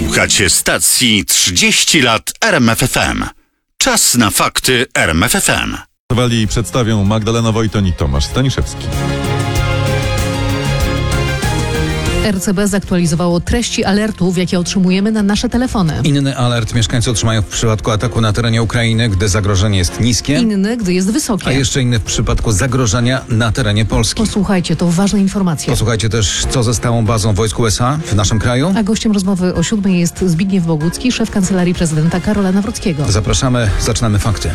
Słuchacie stacji 30 lat RMFFM. Czas na fakty RMFFM. Przedstawią Magdalena Wojton i Tomasz Staniszewski. RCB zaktualizowało treści alertów, jakie otrzymujemy na nasze telefony. Inny alert mieszkańcy otrzymają w przypadku ataku na terenie Ukrainy, gdy zagrożenie jest niskie. Inny, gdy jest wysokie. A jeszcze inny w przypadku zagrożenia na terenie Polski. Posłuchajcie, to ważne informacje. Posłuchajcie też, co ze stałą bazą wojsk USA w naszym kraju. A gościem rozmowy o 7 jest Zbigniew Bogucki, szef Kancelarii Prezydenta Karola Nawrockiego. Zapraszamy, zaczynamy fakty.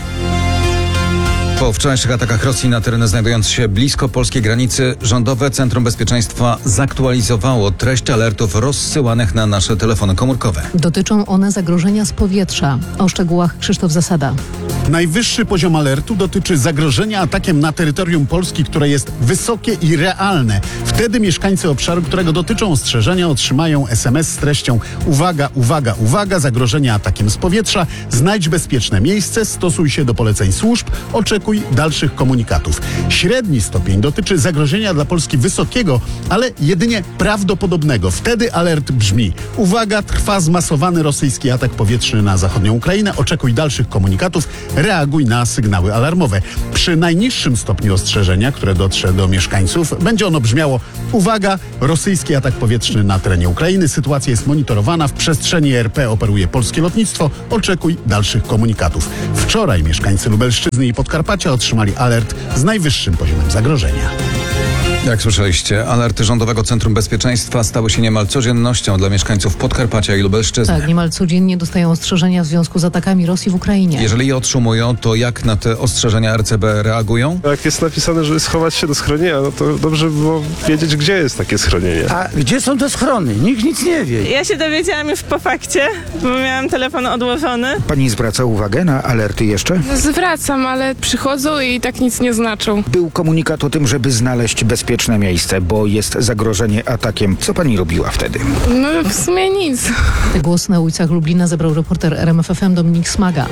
Po wczorajszych atakach Rosji na tereny znajdujące się blisko polskiej granicy, Rządowe Centrum Bezpieczeństwa zaktualizowało treść alertów rozsyłanych na nasze telefony komórkowe. Dotyczą one zagrożenia z powietrza. O szczegółach Krzysztof Zasada. Najwyższy poziom alertu dotyczy zagrożenia atakiem na terytorium Polski, które jest wysokie i realne. Wtedy mieszkańcy obszaru, którego dotyczą ostrzeżenia, otrzymają SMS z treścią: uwaga, uwaga, uwaga, zagrożenie atakiem z powietrza, znajdź bezpieczne miejsce, stosuj się do poleceń służb, oczekuj dalszych komunikatów. Średni stopień dotyczy zagrożenia dla Polski wysokiego, ale jedynie prawdopodobnego. Wtedy alert brzmi: uwaga, trwa zmasowany rosyjski atak powietrzny na zachodnią Ukrainę, oczekuj dalszych komunikatów, reaguj na sygnały alarmowe. Przy najniższym stopniu ostrzeżenia, które dotrze do mieszkańców, będzie ono brzmiało: uwaga, rosyjski atak powietrzny na terenie Ukrainy, sytuacja jest monitorowana, w przestrzeni RP operuje polskie lotnictwo, oczekuj dalszych komunikatów. Wczoraj mieszkańcy Lubelszczyzny i Podkarpacia otrzymali alert z najwyższym poziomem zagrożenia. Jak słyszeliście, alerty Rządowego Centrum Bezpieczeństwa stały się niemal codziennością dla mieszkańców Podkarpacia i Lubelszczyzny. Tak, niemal codziennie dostają ostrzeżenia w związku z atakami Rosji w Ukrainie. Jeżeli je otrzymują, to jak na te ostrzeżenia RCB reagują? Jak jest napisane, żeby schować się do schronienia, no to dobrze by było wiedzieć, gdzie jest takie schronienie. A gdzie są te schrony? Nikt nic nie wie. Ja się dowiedziałam już po fakcie, bo miałam telefon odłożony. Pani zwraca uwagę na alerty jeszcze? Zwracam, ale przychodzą i tak nic nie znaczą. Był komunikat o tym, żeby znaleźć bezpieczne miejsce, bo jest zagrożenie atakiem. Co pani robiła wtedy? No w sumie nic. Głos na ulicach Lublina zebrał reporter RMFFM Dominik Smaga.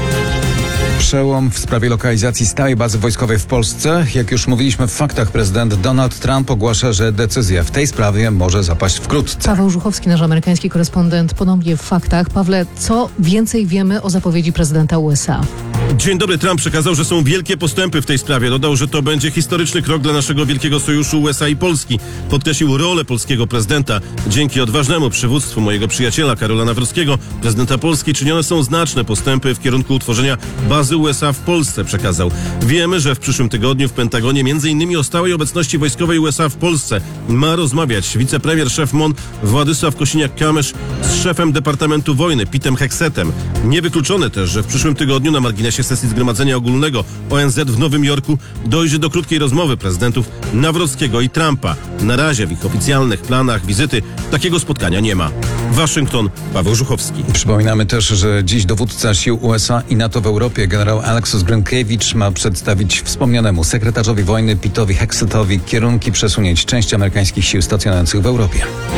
Przełom w sprawie lokalizacji stałej bazy wojskowej w Polsce. Jak już mówiliśmy w faktach, prezydent Donald Trump ogłasza, że decyzja w tej sprawie może zapaść wkrótce. Paweł Żuchowski, nasz amerykański korespondent, ponownie w faktach. Pawle, co więcej wiemy o zapowiedzi prezydenta USA? Dzień dobry. Trump przekazał, że są wielkie postępy w tej sprawie. Dodał, że to będzie historyczny krok dla naszego wielkiego sojuszu USA i Polski. Podkreślił rolę polskiego prezydenta. Dzięki odważnemu przywództwu mojego przyjaciela Karola Nawrockiego, prezydenta Polski, czynione są znaczne postępy w kierunku utworzenia bazy USA w Polsce, przekazał. Wiemy, że w przyszłym tygodniu w Pentagonie m.in. o stałej obecności wojskowej USA w Polsce ma rozmawiać wicepremier szef MON Władysław Kosiniak-Kamysz z szefem Departamentu Wojny Petem Heksetem. Niewykluczone też, że w przyszłym tygodniu na marginesie sesji Zgromadzenia Ogólnego ONZ w Nowym Jorku dojdzie do krótkiej rozmowy prezydentów Nawrockiego i Trumpa. Na razie w ich oficjalnych planach wizyty takiego spotkania nie ma. Waszyngton, Paweł Żuchowski. Przypominamy też, że dziś dowódca sił USA i NATO w Europie, generał Aleksus Grynkewicz, ma przedstawić wspomnianemu sekretarzowi wojny Petowi Heksetowi kierunki przesunięć części amerykańskich sił stacjonujących w Europie.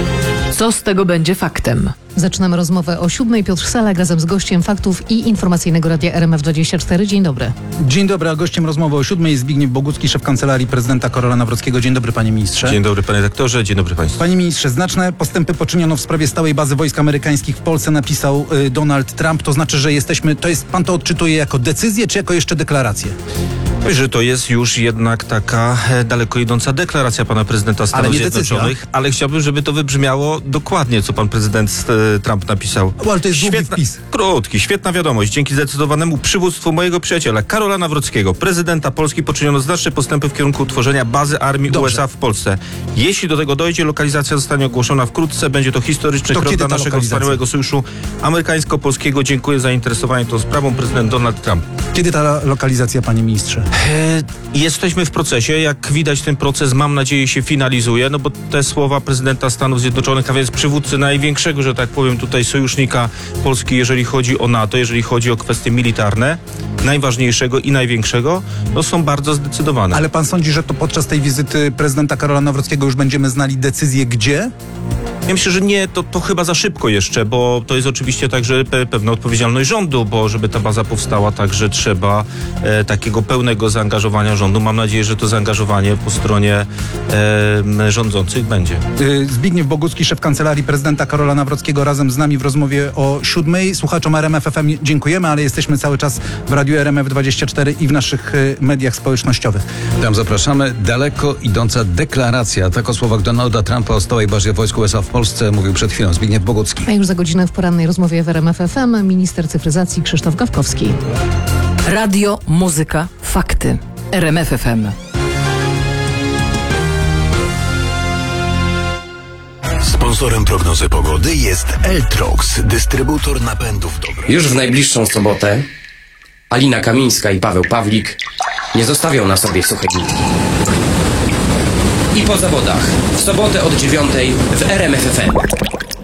Co z tego będzie faktem? Zaczynamy rozmowę o 7. Piotr Salak razem z gościem faktów i informacyjnego radia RMF24. Dzień dobry. Dzień dobry, a gościem rozmowy o 7 jest Zbigniew Bogucki, szef Kancelarii Prezydenta Karola Nawrockiego. Dzień dobry, panie ministrze. Dzień dobry, panie rektorze. Dzień dobry państwu. Panie ministrze, znaczne postępy poczyniono w sprawie stałej bazy wojsk amerykańskich w Polsce, napisał Donald Trump. To znaczy, że pan to odczytuje jako decyzję, czy jako jeszcze deklarację? Że to jest już jednak taka daleko idąca deklaracja pana prezydenta Stanów Zjednoczonych, ale chciałbym, żeby to wybrzmiało dokładnie, co pan prezydent Trump napisał. Ale to jest długi wpis. Krótki, świetna wiadomość. Dzięki zdecydowanemu przywództwu mojego przyjaciela Karola Nawrockiego, prezydenta Polski, poczyniono znaczne postępy w kierunku utworzenia bazy armii USA w Polsce. Jeśli do tego dojdzie, lokalizacja zostanie ogłoszona wkrótce. Będzie to historyczny krok dla naszego wspaniałego sojuszu amerykańsko-polskiego. Dziękuję za zainteresowanie tą sprawą, prezydent Donald Trump. Kiedy ta lokalizacja, panie ministrze? Jesteśmy w procesie. Jak widać, ten proces, mam nadzieję, się finalizuje, no bo te słowa prezydenta Stanów Zjednoczonych, a więc przywódcy największego, że tak powiem, tutaj sojusznika Polski, jeżeli chodzi o NATO, jeżeli chodzi o kwestie militarne, najważniejszego i największego, no są bardzo zdecydowane. Ale pan sądzi, że to podczas tej wizyty prezydenta Karola Nawrockiego już będziemy znali decyzję gdzie? Ja myślę, że nie, to chyba za szybko jeszcze, bo to jest oczywiście także pewna odpowiedzialność rządu, bo żeby ta baza powstała, także trzeba takiego pełnego zaangażowania rządu. Mam nadzieję, że to zaangażowanie po stronie rządzących będzie. Zbigniew Bogucki, szef Kancelarii Prezydenta Karola Nawrockiego, razem z nami w rozmowie o 7:00. Słuchaczom RMF FM dziękujemy, ale jesteśmy cały czas w Radiu RMF24 i w naszych mediach społecznościowych. Tam zapraszamy. Daleko idąca deklaracja. Tak o słowach Donalda Trumpa o stałej bazie wojsk USA w Polsce mówił przed chwilą Zbigniew Bogucki. A już za godzinę w porannej rozmowie w RMF FM minister cyfryzacji Krzysztof Gawkowski. Radio, muzyka, fakty. RMF FM. Sponsorem prognozy pogody jest Eltrox, dystrybutor napędów dobrych. Już w najbliższą sobotę Alina Kamińska i Paweł Pawlik nie zostawią na sobie suchej nitki. I po zawodach w sobotę od 9:00 w RMF FM.